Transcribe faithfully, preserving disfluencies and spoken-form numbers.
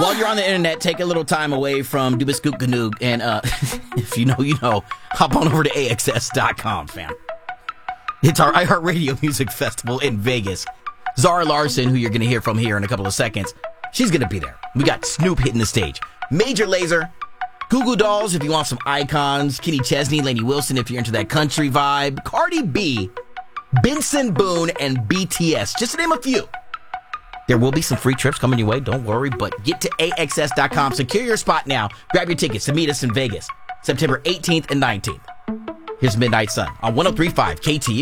While you're on the internet, take a little time away from Dooba Scoop Ganoog, and uh, if you know, you know, hop on over to A X S dot com, fam. It's our iHeartRadio Music Festival in Vegas. Zara Larson, who you're going to hear from here in a couple of seconds, she's going to be there. We got Snoop hitting the stage. Major Lazer, Goo Goo Dolls if you want some icons, Kenny Chesney, Lainey Wilson if you're into that country vibe, Cardi B, Benson Boone, and B T S, just to name a few. There will be some free trips coming your way, don't worry, but get to A X S dot com, secure your spot now, grab your tickets to meet us in Vegas, September eighteenth and nineteenth. Here's Midnight Sun on one oh three point five K T U.